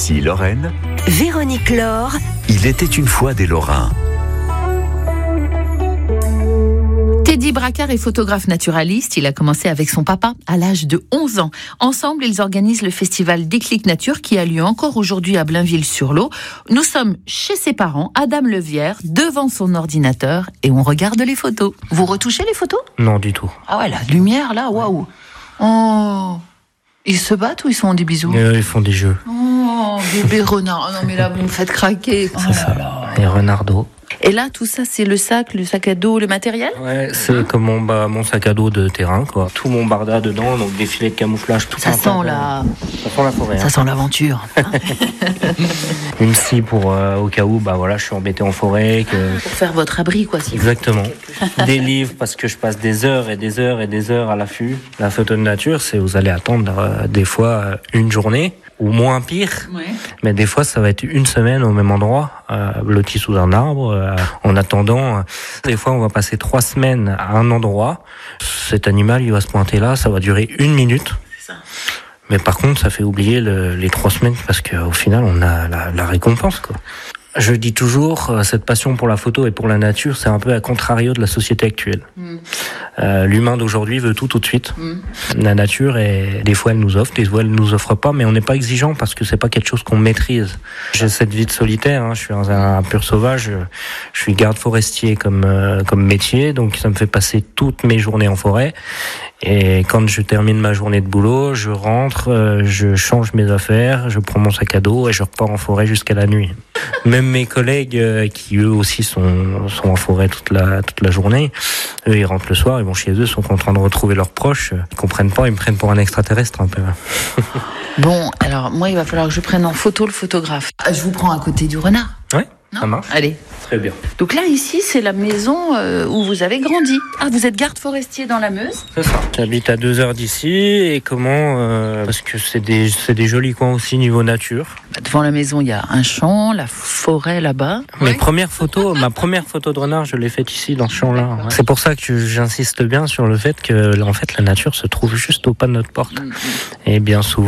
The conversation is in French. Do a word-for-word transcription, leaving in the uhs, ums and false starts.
Ici Lorraine, Véronique Laure. Il était une fois des Lorrains. Teddy Bracard est photographe naturaliste. Il a commencé avec son papa à l'âge de onze ans. Ensemble, ils organisent le festival Déclic Nature qui a lieu encore aujourd'hui à Blainville-sur-Lot. Nous sommes chez ses parents, Adam Levière, devant son ordinateur et on regarde les photos. Vous retouchez les photos ? Non, du tout. Ah ouais, la lumière là, waouh. Oh, ils se battent ou ils sont en des bisous ? Euh, ils font des jeux. Oh, bébé renard. Oh non mais là, vous me faites craquer. C'est oh ça, les renardos. Et là, tout ça, c'est le sac, le sac à dos, le matériel ? Ouais, c'est comme mon, bah, mon sac à dos de terrain, quoi. Tout mon barda dedans, donc des filets de camouflage, tout ça. Ça sent la... Ça sent la forêt. Ça hein. scie l'aventure. Une scie pour, euh, au cas où, bah voilà, je suis embêté en forêt. Que... Pour faire votre abri, quoi. Si Exactement. Des livres, parce que je passe des heures et des heures et des heures à l'affût. La photo de nature, c'est vous allez attendre euh, des fois euh, une journée. Ou moins pire, ouais. Mais des fois ça va être une semaine au même endroit, euh, blotti sous un arbre. Euh, en attendant, euh, des fois on va passer trois semaines à un endroit. Cet animal il va se pointer là, ça va durer une minute. C'est ça. Mais par contre ça fait oublier le, les trois semaines parce qu'au final on a la, la récompense quoi. Je dis toujours, cette passion pour la photo et pour la nature, c'est un peu à contrario de la société actuelle. Mm. Euh, l'humain d'aujourd'hui veut tout tout de suite. Mm. La nature, est, des fois, elle nous offre, des fois, elle nous offre pas, mais on n'est pas exigeant parce que c'est pas quelque chose qu'on maîtrise. J'ai cette vie de solitaire, hein, je suis un, un pur sauvage, je suis garde forestier comme, euh, comme métier, donc ça me fait passer toutes mes journées en forêt. Et quand je termine ma journée de boulot, je rentre, euh, je change mes affaires, je prends mon sac à dos et je repars en forêt jusqu'à la nuit. Même mes collègues euh, qui eux aussi sont, sont en forêt toute la, toute la journée, eux ils rentrent le soir, ils vont chez eux, sont en train de retrouver leurs proches, ils comprennent pas, ils me prennent pour un extraterrestre un peu. Bon, alors moi il va falloir que je prenne en photo le photographe. Je vous prends à côté du renard. Ouais, ça marche. Allez. Très bien. Donc là, ici, c'est la maison euh, où vous avez grandi. Ah, vous êtes garde forestier dans la Meuse ? C'est ça. J'habite à deux heures d'ici et comment euh, parce que c'est des, c'est des jolis coins aussi niveau nature. Bah, devant la maison, il y a un champ, la forêt là-bas. Mes ouais. premières photos, ma première photo de renard, je l'ai faite ici, dans ce champ-là. Ouais. C'est pour ça que j'insiste bien sur le fait que en fait, la nature se trouve juste au pas de notre porte. Mmh. Et bien souvent,